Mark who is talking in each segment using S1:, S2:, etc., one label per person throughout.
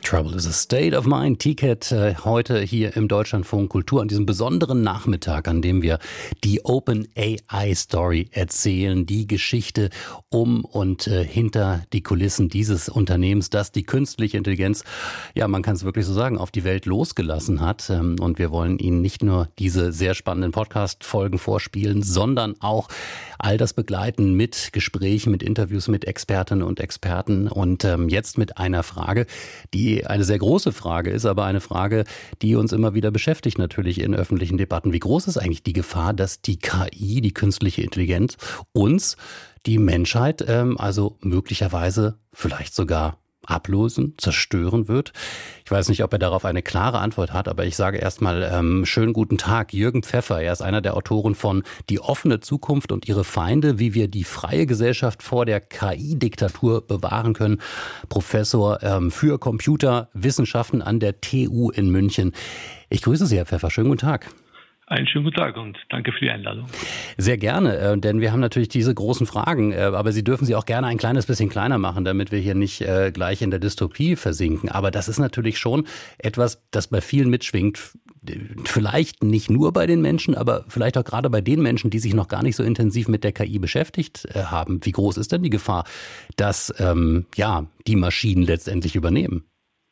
S1: Trouble is a State of Mind. Ticket heute hier im Deutschlandfunk Kultur an diesem besonderen Nachmittag, an dem wir die OpenAI Story erzählen, die Geschichte um und hinter die Kulissen dieses Unternehmens, das die künstliche Intelligenz, ja, man kann es wirklich so sagen, auf die Welt losgelassen hat. Und wir wollen Ihnen nicht nur diese sehr spannenden Podcast-Folgen vorspielen, sondern auch all das begleiten mit Gesprächen, mit Interviews mit Expertinnen und Experten und jetzt mit einer Frage, die eine sehr große Frage ist, aber eine Frage, die uns immer wieder beschäftigt natürlich in öffentlichen Debatten. Wie groß ist eigentlich die Gefahr, dass die KI, die künstliche Intelligenz, uns, die Menschheit, also möglicherweise vielleicht sogar ablösen, zerstören wird? Ich weiß nicht, ob er darauf eine klare Antwort hat, aber ich sage erstmal schönen guten Tag, Jürgen Pfeffer. Er ist einer der Autoren von Die offene Zukunft und ihre Feinde, wie wir die freie Gesellschaft vor der KI-Diktatur bewahren können. Professor für Computerwissenschaften an der TU in München. Ich grüße Sie, Herr Pfeffer. Schönen guten Tag.
S2: Einen schönen guten Tag und danke für die Einladung.
S1: Sehr gerne, denn wir haben natürlich diese großen Fragen, aber Sie dürfen sie auch gerne ein kleines bisschen kleiner machen, damit wir hier nicht gleich in der Dystopie versinken. Aber das ist natürlich schon etwas, das bei vielen mitschwingt. Vielleicht nicht nur bei den Menschen, aber vielleicht auch gerade bei den Menschen, die sich noch gar nicht so intensiv mit der KI beschäftigt haben. Wie groß ist denn die Gefahr, dass die Maschinen letztendlich übernehmen?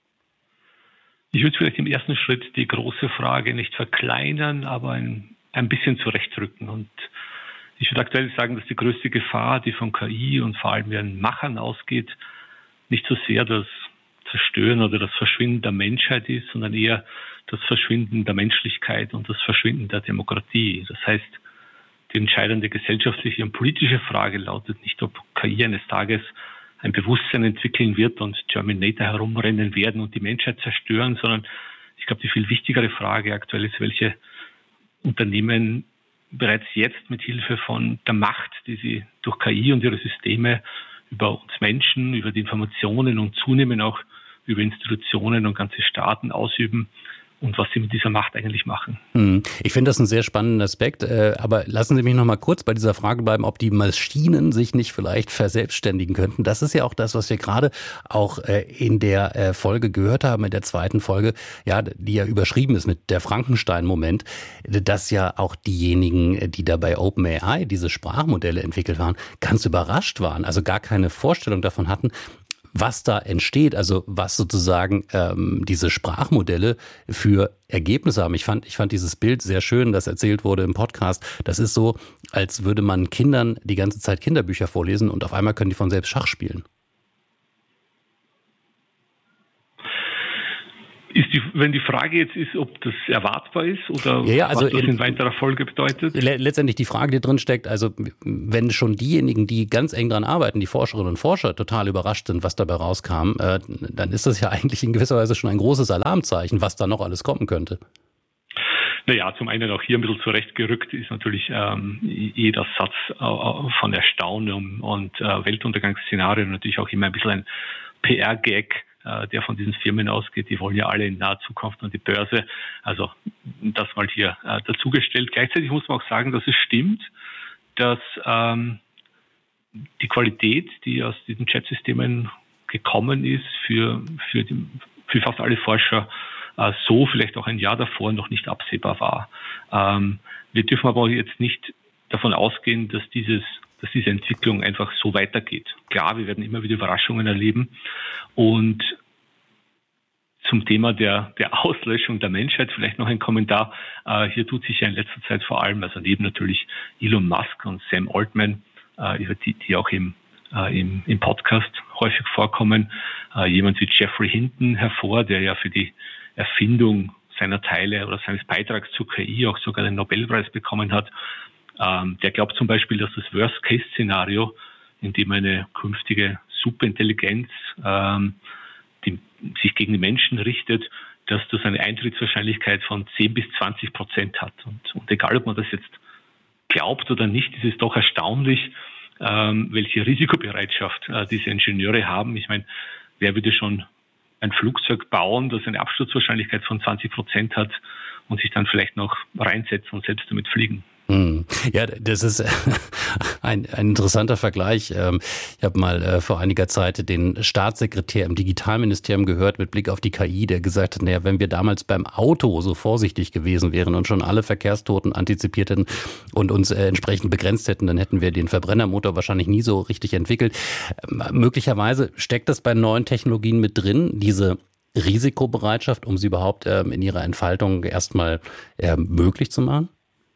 S2: Ich würde vielleicht im ersten Schritt die große Frage nicht verkleinern, aber ein bisschen zurechtrücken. Und ich würde aktuell sagen, dass die größte Gefahr, die von KI und vor allem ihren Machern ausgeht, nicht so sehr das Zerstören oder das Verschwinden der Menschheit ist, sondern eher das Verschwinden der Menschlichkeit und das Verschwinden der Demokratie. Das heißt, die entscheidende gesellschaftliche und politische Frage lautet nicht, ob KI eines Tages ein Bewusstsein entwickeln wird und Terminator herumrennen werden und die Menschheit zerstören, sondern ich glaube, die viel wichtigere Frage aktuell ist, welche Unternehmen bereits jetzt mit Hilfe von der Macht, die sie durch KI und ihre Systeme über uns Menschen, über die Informationen und zunehmend auch über Institutionen und ganze Staaten ausüben, und was sie mit dieser Macht eigentlich machen.
S1: Ich finde das einen sehr spannenden Aspekt, aber lassen Sie mich noch mal kurz bei dieser Frage bleiben, ob die Maschinen sich nicht vielleicht verselbstständigen könnten. Das ist ja auch das, was wir gerade auch in der Folge gehört haben, in der zweiten Folge, ja, die ja überschrieben ist mit der Frankenstein-Moment, dass ja auch diejenigen, die da bei OpenAI diese Sprachmodelle entwickelt waren, ganz überrascht waren, also gar keine Vorstellung davon hatten, was da entsteht, also was sozusagen diese Sprachmodelle für Ergebnisse haben. Ich fand dieses Bild sehr schön, das erzählt wurde im Podcast. Das ist so, als würde man Kindern die ganze Zeit Kinderbücher vorlesen und auf einmal können die von selbst Schach spielen.
S2: Wenn die Frage jetzt ist, ob das erwartbar ist oder
S1: also
S2: was das in weiterer Folge bedeutet?
S1: Letztendlich die Frage, die drin steckt, also wenn schon diejenigen, die ganz eng dran arbeiten, die Forscherinnen und Forscher, total überrascht sind, was dabei rauskam, dann ist das ja eigentlich in gewisser Weise schon ein großes Alarmzeichen, was da noch alles kommen könnte.
S2: Naja, zum einen auch hier ein bisschen zurechtgerückt ist natürlich jeder Satz von Erstaunen und Weltuntergangsszenarien natürlich auch immer ein bisschen ein PR-Gag, der von diesen Firmen ausgeht. Die wollen ja alle in naher Zukunft an die Börse. Also das mal hier dazugestellt. Gleichzeitig muss man auch sagen, dass es stimmt, dass die Qualität, die aus diesen Chat-Systemen gekommen ist, für fast alle Forscher so vielleicht auch ein Jahr davor noch nicht absehbar war. Wir dürfen aber jetzt nicht davon ausgehen, dass diese Entwicklung einfach so weitergeht. Klar, wir werden immer wieder Überraschungen erleben. Und zum Thema der Auslöschung der Menschheit vielleicht noch ein Kommentar. Hier tut sich ja in letzter Zeit vor allem, also neben natürlich Elon Musk und Sam Altman, über die auch im Podcast häufig vorkommen, jemand wie Jeffrey Hinton hervor, der ja für die Erfindung seiner Teile oder seines Beitrags zur KI auch sogar den Nobelpreis bekommen hat. Der glaubt zum Beispiel, dass das Worst-Case-Szenario, in dem eine künftige Superintelligenz, die sich gegen die Menschen richtet, dass das eine Eintrittswahrscheinlichkeit von 10-20% hat. Und egal, ob man das jetzt glaubt oder nicht, ist es doch erstaunlich, welche Risikobereitschaft diese Ingenieure haben. Ich meine, wer würde schon ein Flugzeug bauen, das eine Absturzwahrscheinlichkeit von 20% hat und sich dann vielleicht noch reinsetzen und selbst damit fliegen?
S1: Ja, das ist ein interessanter Vergleich. Ich habe mal vor einiger Zeit den Staatssekretär im Digitalministerium gehört mit Blick auf die KI, der gesagt hat, naja, wenn wir damals beim Auto so vorsichtig gewesen wären und schon alle Verkehrstoten antizipiert hätten und uns entsprechend begrenzt hätten, dann hätten wir den Verbrennermotor wahrscheinlich nie so richtig entwickelt. Möglicherweise steckt das bei neuen Technologien mit drin, diese Risikobereitschaft, um sie überhaupt in ihrer Entfaltung erstmal möglich zu machen?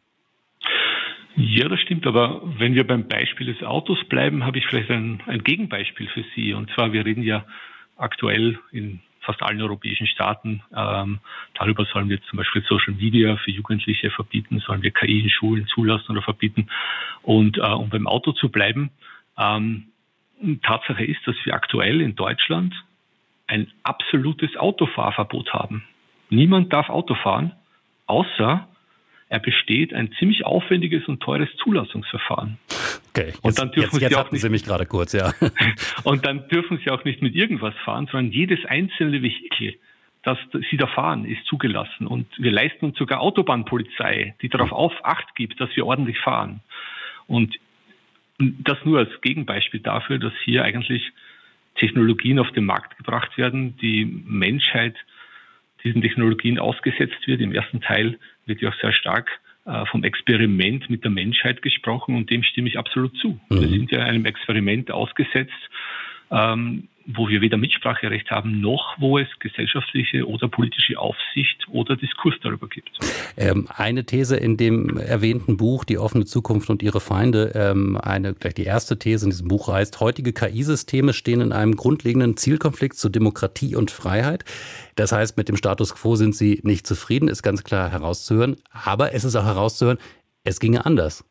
S2: Ja, das stimmt, aber wenn wir beim Beispiel des Autos bleiben, habe ich vielleicht ein Gegenbeispiel für Sie. Und zwar, wir reden ja aktuell in fast allen europäischen Staaten darüber, sollen wir zum Beispiel Social Media für Jugendliche verbieten, sollen wir KI in Schulen zulassen oder verbieten. Und um beim Auto zu bleiben, Tatsache ist, dass wir aktuell in Deutschland ein absolutes Autofahrverbot haben. Niemand darf Auto fahren, außer er besteht ein ziemlich aufwendiges und teures Zulassungsverfahren.
S1: Okay, jetzt hatten Sie mich gerade kurz, ja.
S2: Und dann dürfen Sie auch nicht mit irgendwas fahren, sondern jedes einzelne Vehikel, das Sie da fahren, ist zugelassen. Und wir leisten uns sogar Autobahnpolizei, die darauf Acht gibt, dass wir ordentlich fahren. Und das nur als Gegenbeispiel dafür, dass hier eigentlich Technologien auf den Markt gebracht werden, die Menschheit diesen Technologien ausgesetzt wird. Im ersten Teil wird ja auch sehr stark vom Experiment mit der Menschheit gesprochen und dem stimme ich absolut zu. Wir sind ja einem Experiment ausgesetzt, wo wir weder Mitspracherecht haben, noch wo es gesellschaftliche oder politische Aufsicht oder Diskurs darüber gibt.
S1: Eine These in dem erwähnten Buch, Die offene Zukunft und ihre Feinde, die erste These in diesem Buch heißt, heutige KI-Systeme stehen in einem grundlegenden Zielkonflikt zu Demokratie und Freiheit. Das heißt, mit dem Status quo sind sie nicht zufrieden, ist ganz klar herauszuhören. Aber es ist auch herauszuhören, es ginge anders.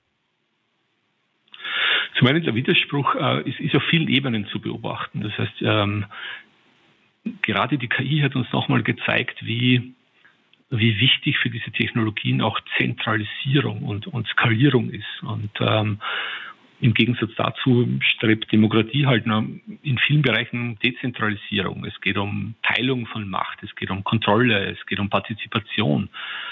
S2: Zum einen der Widerspruch ist auf vielen Ebenen zu beobachten. Das heißt, gerade die KI hat uns nochmal gezeigt, wie wichtig für diese Technologien auch Zentralisierung und Skalierung ist. Und im Gegensatz dazu strebt Demokratie halt in vielen Bereichen Dezentralisierung. Es geht um Teilung von Macht, es geht um Kontrolle, es geht um Partizipation.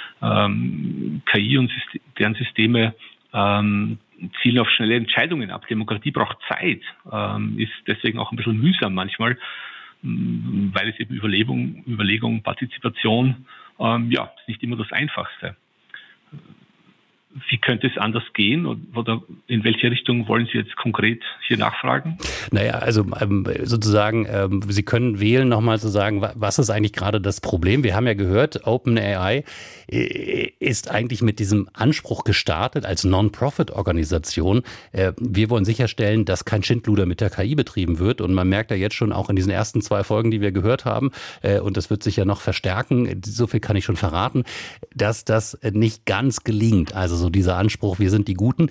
S2: KI und deren Systeme zielen auf schnelle Entscheidungen ab. Demokratie braucht Zeit, ist deswegen auch ein bisschen mühsam manchmal, weil es eben Überlegung, Partizipation, ist nicht immer das Einfachste. Wie könnte es anders gehen oder in welche Richtung wollen Sie jetzt konkret hier nachfragen?
S1: Naja, also sozusagen, Sie können wählen, nochmal zu sagen, was ist eigentlich gerade das Problem? Wir haben ja gehört, OpenAI ist eigentlich mit diesem Anspruch gestartet als Non-Profit-Organisation. Wir wollen sicherstellen, dass kein Schindluder mit der KI betrieben wird. Und man merkt ja jetzt schon auch in diesen ersten 2 Folgen, die wir gehört haben, und das wird sich ja noch verstärken, so viel kann ich schon verraten, dass das nicht ganz gelingt. Also so dieser Anspruch, wir sind die Guten.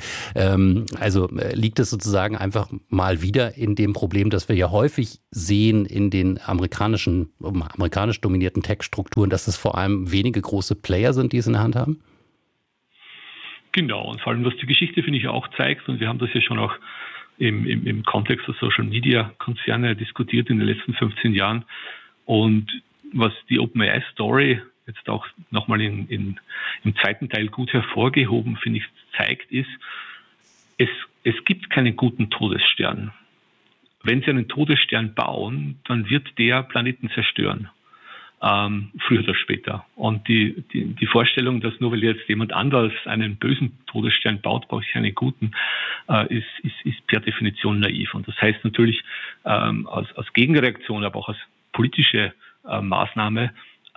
S1: Liegt es sozusagen einfach mal wieder in dem Problem, das wir ja häufig sehen in den amerikanisch dominierten Tech-Strukturen, dass es vor allem wenige große Player sind, die es in der Hand haben?
S2: Genau, und vor allem, was die Geschichte, finde ich, auch zeigt, und wir haben das ja schon auch im Kontext der Social-Media-Konzerne diskutiert in den letzten 15 Jahren, und was die OpenAI-Story jetzt auch nochmal im zweiten Teil gut hervorgehoben, finde ich, zeigt, ist, es gibt keinen guten Todesstern. Wenn Sie einen Todesstern bauen, dann wird der Planeten zerstören. Früher oder später. Und die Vorstellung, dass nur weil jetzt jemand anders einen bösen Todesstern baut, brauche ich einen guten, ist per Definition naiv. Und das heißt natürlich als Gegenreaktion, aber auch als politische Maßnahme,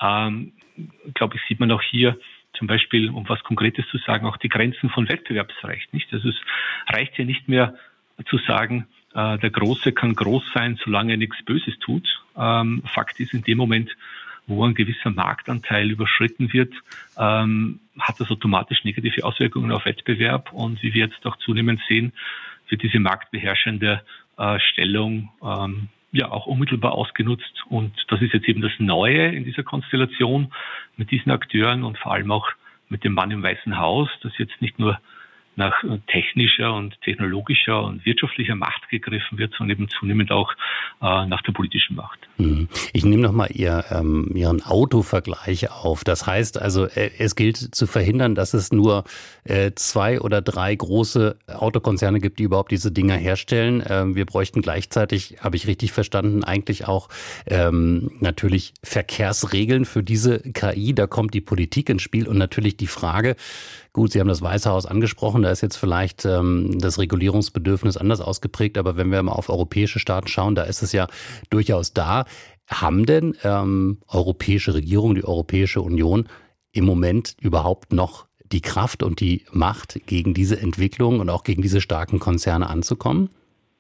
S2: glaube ich, sieht man auch hier zum Beispiel, um was Konkretes zu sagen, auch die Grenzen von Wettbewerbsrecht. Nicht? Also es reicht hier nicht mehr zu sagen, der Große kann groß sein, solange er nichts Böses tut. Fakt ist, in dem Moment, wo ein gewisser Marktanteil überschritten wird, hat das automatisch negative Auswirkungen auf Wettbewerb. Und wie wir jetzt auch zunehmend sehen, wird diese marktbeherrschende Stellung auch unmittelbar ausgenutzt. Und das ist jetzt eben das Neue in dieser Konstellation mit diesen Akteuren und vor allem auch mit dem Mann im Weißen Haus, das jetzt nicht nur nach technischer und technologischer und wirtschaftlicher Macht gegriffen wird, sondern eben zunehmend auch nach der politischen Macht.
S1: Ich nehme nochmal Ihren Autovergleich auf. Das heißt also, es gilt zu verhindern, dass es nur 2 oder 3 große Autokonzerne gibt, die überhaupt diese Dinger herstellen. Wir bräuchten gleichzeitig, habe ich richtig verstanden, eigentlich auch natürlich Verkehrsregeln für diese KI. Da kommt die Politik ins Spiel und natürlich die Frage, gut, Sie haben das Weiße Haus angesprochen, da ist jetzt vielleicht das Regulierungsbedürfnis anders ausgeprägt, aber wenn wir mal auf europäische Staaten schauen, da ist es ja durchaus da. Haben denn europäische Regierungen, die Europäische Union im Moment überhaupt noch die Kraft und die Macht, gegen diese Entwicklung und auch gegen diese starken Konzerne anzukommen?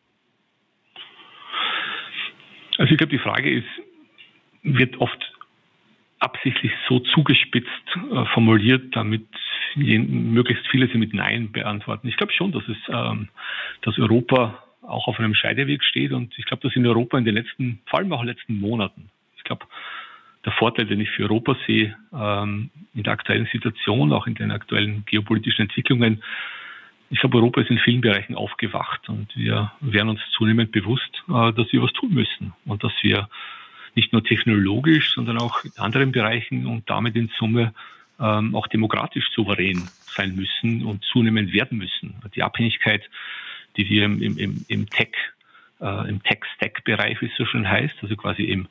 S2: Also ich glaube, die Frage wird oft absichtlich so zugespitzt formuliert, damit möglichst viele sie mit Nein beantworten. Ich glaube schon, dass Europa auch auf einem Scheideweg steht und ich glaube, dass in Europa vor allem auch in den letzten Monaten, ich glaube, der Vorteil, den ich für Europa sehe, in der aktuellen Situation, auch in den aktuellen geopolitischen Entwicklungen, ich glaube, Europa ist in vielen Bereichen aufgewacht und wir werden uns zunehmend bewusst, dass wir was tun müssen und dass wir nicht nur technologisch, sondern auch in anderen Bereichen und damit in Summe auch demokratisch souverän sein müssen und zunehmend werden müssen. Die Abhängigkeit, die wir im Tech-Stack-Bereich, wie es so schön heißt, also quasi in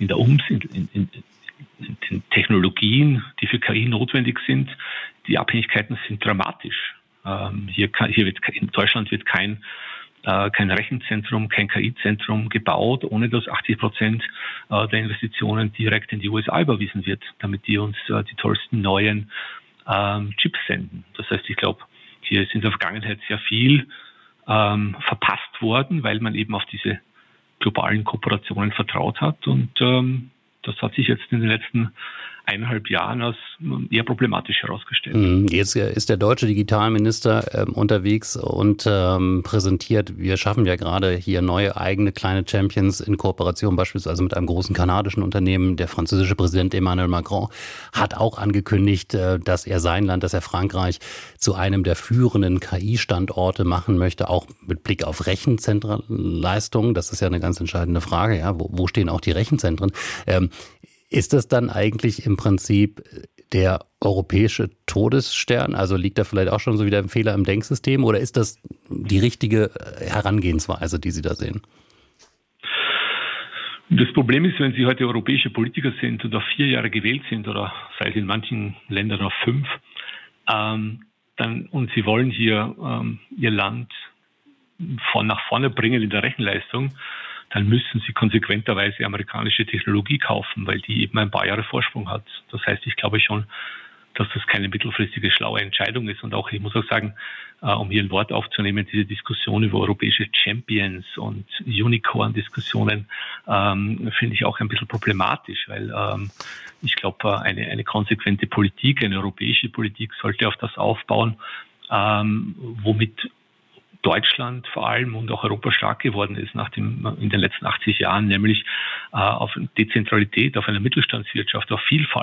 S2: den Technologien, die für KI notwendig sind, die Abhängigkeiten sind dramatisch. In Deutschland wird kein Rechenzentrum, kein KI-Zentrum gebaut, ohne dass 80% der Investitionen direkt in die USA überwiesen wird, damit die uns die tollsten neuen Chips senden. Das heißt, ich glaube, hier ist in der Vergangenheit sehr viel verpasst worden, weil man eben auf diese globalen Kooperationen vertraut hat und das hat sich jetzt in den letzten 1,5 Jahren als eher problematisch herausgestellt.
S1: Jetzt ist der deutsche Digitalminister unterwegs und präsentiert, wir schaffen ja gerade hier neue eigene kleine Champions in Kooperation beispielsweise mit einem großen kanadischen Unternehmen. Der französische Präsident Emmanuel Macron hat auch angekündigt, dass er sein Land, dass er Frankreich zu einem der führenden KI-Standorte machen möchte, auch mit Blick auf Rechenzentrumleistungen. Das ist ja eine ganz entscheidende Frage. Ja, wo stehen auch die Rechenzentren? Ist das dann eigentlich im Prinzip der europäische Todesstern? Also liegt da vielleicht auch schon so wieder ein Fehler im Denksystem oder ist das die richtige Herangehensweise, die Sie da sehen?
S2: Das Problem ist, wenn Sie heute europäische Politiker sind und auf 4 Jahre gewählt sind oder sei es in manchen Ländern auf 5, und Sie wollen hier Ihr Land nach vorne bringen in der Rechenleistung, dann müssen Sie konsequenterweise amerikanische Technologie kaufen, weil die eben ein paar Jahre Vorsprung hat. Das heißt, ich glaube schon, dass das keine mittelfristige schlaue Entscheidung ist. Und auch, ich muss auch sagen, um hier ein Wort aufzunehmen, diese Diskussion über europäische Champions und Unicorn-Diskussionen finde ich auch ein bisschen problematisch, weil ich glaube, eine konsequente Politik, eine europäische Politik sollte auf das aufbauen, womit Deutschland vor allem und auch Europa stark geworden ist in den letzten 80 Jahren, nämlich auf Dezentralität, auf einer Mittelstandswirtschaft, auf Vielfalt.